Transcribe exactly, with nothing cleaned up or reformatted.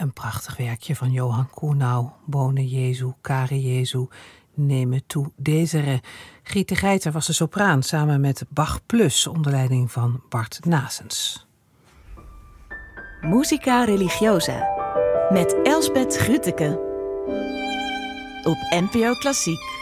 Een prachtig werkje van Johan Kuhnau. Bone Jesu, Care Jesu, Neme tu Desere. Griet de Geiter was de sopraan samen met Bach Plus onder leiding van Bart Nasens. Musica Religiosa met Elsbeth Grütke op N P O Klassiek.